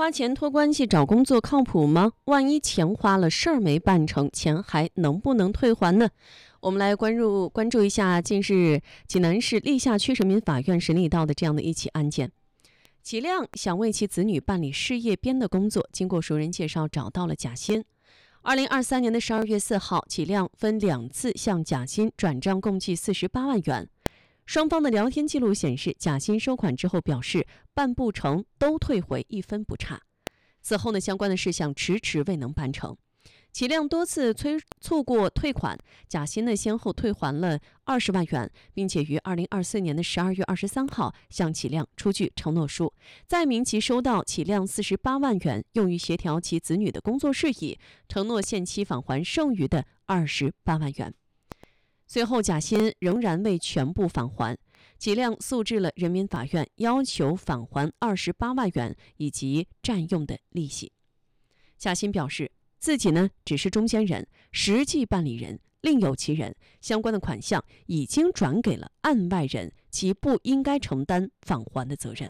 花钱托关系找工作靠谱吗？万一钱花了，事儿没办成，钱还能不能退还呢？我们来关注一下近日济南市历下区人民法院审理到的这样的一起案件。启亮想为其子女办理事业编的工作，经过熟人介绍找到了贾鑫。2023年的12月4号，启亮分2次向贾鑫转账共计48万元。双方的聊天记录显示，贾鑫收款之后表示办不成都退回，1分不差。此后呢，相关的事项迟迟未能办成。启亮多次催促过退款，贾鑫呢先后退还了20万元，并且于2024年的12月23号向启亮出具承诺书，载明其收到启亮48万元，用于协调其子女的工作事宜，承诺限期返还剩余的28万元。随后贾鑫仍然未全部返还，启亮诉至了人民法院，要求返还28万元以及占用的利息。贾鑫表示自己呢只是中间人，实际办理人另有其人，相关的款项已经转给了案外人，其不应该承担返还的责任。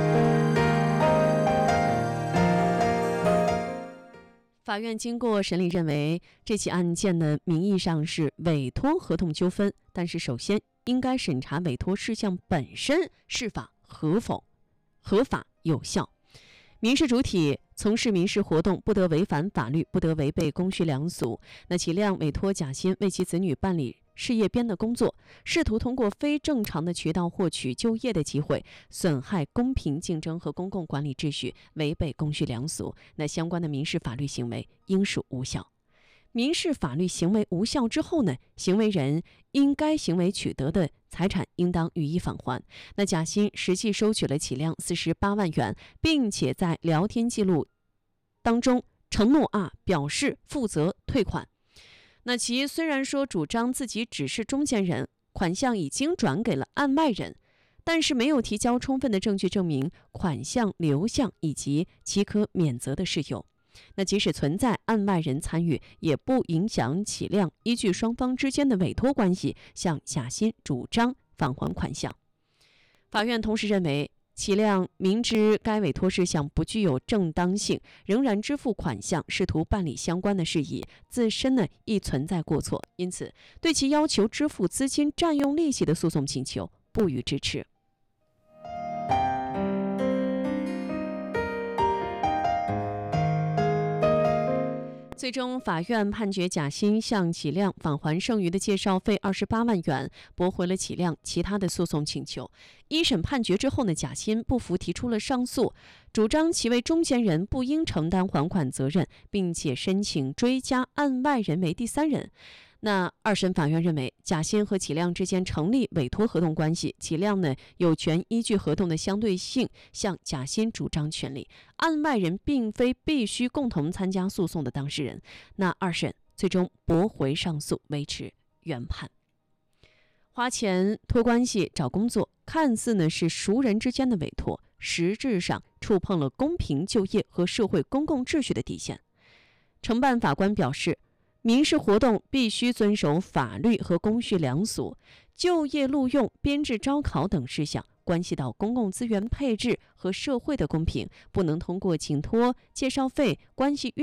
法院经过审理认为，这起案件呢名义上是委托合同纠纷，但是首先应该审查委托事项本身是否合法有效。民事主体从事民事活动不得违反法律，不得违背公序良俗。那启亮委托贾鑫为其子女办理事业编的工作，试图通过非正常的渠道获取就业的机会，损害公平竞争和公共管理秩序，违背公序良俗，那相关的民事法律行为应属无效。民事法律行为无效之后呢，行为人因该行为取得的财产应当予以返还。那贾鑫实际收取了启亮48万元，并且在聊天记录当中承诺表示负责退款。那其虽然说主张自己只是中间人，款项已经转给了案外人，但是没有提交充分的证据证明款项流向以及其可免责的事由。那即使存在案外人参与，也不影响启亮依据双方之间的委托关系向贾鑫主张返还款项。法院同时认为，启亮明知该委托事项不具有正当性，仍然支付款项，试图办理相关的事宜，自身呢亦存在过错，因此对其要求支付资金占用利息的诉讼请求不予支持。最终，法院判决贾鑫向启亮返还剩余的介绍费28万元，驳回了启亮其他的诉讼请求。一审判决之后呢，贾鑫不服，提出了上诉，主张其为中间人不应承担还款责任，并且申请追加案外人为第三人。那二审法院认为，贾鑫和启亮之间成立委托合同关系，启亮呢有权依据合同的相对性向贾鑫主张权利，案外人并非必须共同参加诉讼的当事人。那二审最终驳回上诉，维持原判。花钱托关系找工作，看似呢是熟人之间的委托，实质上触碰了公平就业和社会公共秩序的底线。承办法官表示，民事活动必须遵守法律和公序良俗，就业录用、编制招考等事项关系到公共资源配置和社会的公平，不能通过请托、介绍费、关系